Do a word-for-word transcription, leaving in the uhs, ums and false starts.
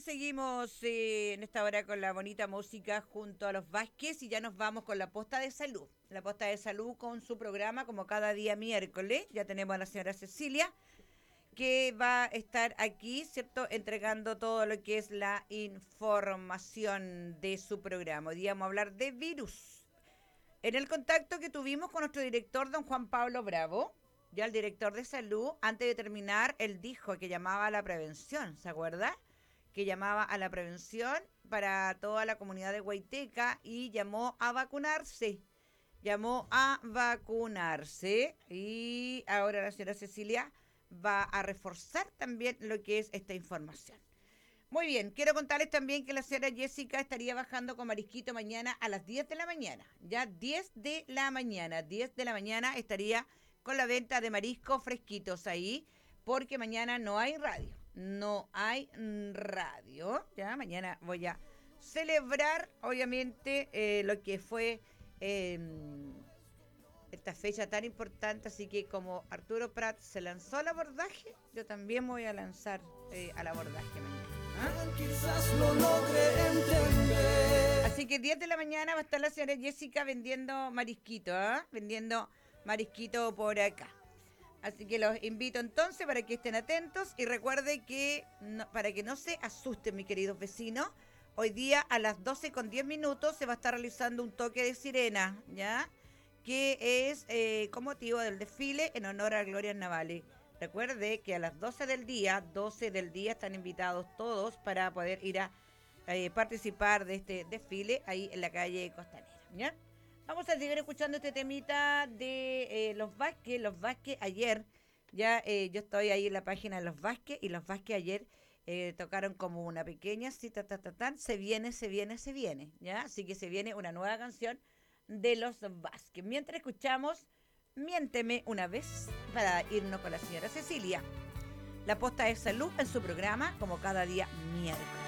seguimos eh, en esta hora con la bonita música junto a los Vázquez y ya nos vamos con la posta de salud. La posta de salud con su programa como cada día miércoles. Ya tenemos a la señora Cecilia que va a estar aquí, ¿cierto? Entregando todo lo que es la información de su programa. Hoy día vamos a hablar de virus. En el contacto que tuvimos con nuestro director, don Juan Pablo Bravo, ya el director de salud, antes de terminar, él dijo que llamaba a la prevención, ¿se acuerda? Que llamaba a la prevención para toda la comunidad de Huayteca y llamó a vacunarse. Llamó a vacunarse y ahora la señora Cecilia va a reforzar también lo que es esta información. Muy bien, quiero contarles también que la señora Jessica estaría bajando con Marisquito mañana a las diez de la mañana. Ya diez de la mañana, diez de la mañana estaría con la venta de mariscos fresquitos ahí, porque mañana no hay radio. No hay radio, ya mañana voy a celebrar obviamente eh, lo que fue eh, esta fecha tan importante, así que como Arturo Prat se lanzó al abordaje, yo también me voy a lanzar eh, al abordaje mañana. ¿Ah? Quizás lo logre entender. Así que diez de la mañana va a estar la señora Jessica vendiendo marisquito, ¿ah? Vendiendo marisquito por acá. Así que los invito entonces para que estén atentos y recuerde que no, para que no se asusten, mis queridos vecinos, hoy día a las doce con diez minutos se va a estar realizando un toque de sirena, ¿ya? Que es eh, con motivo del desfile en honor a Gloria Navales. Recuerde que a las doce del día, doce del día están invitados todos para poder ir a eh, participar de este desfile ahí en la calle Costanera, ¿ya? Vamos a seguir escuchando este temita de eh, los Vázquez. Los Vázquez ayer, ya eh, yo estoy ahí en la página de los Vázquez y los Vázquez ayer eh, tocaron como una pequeña cita, ta, ta, ta, se viene, se viene, se viene, ¿ya? Así que se viene una nueva canción de los Vázquez. Mientras escuchamos Miénteme una vez para irnos con la señora Cecilia. La posta de salud en su programa como cada día miércoles.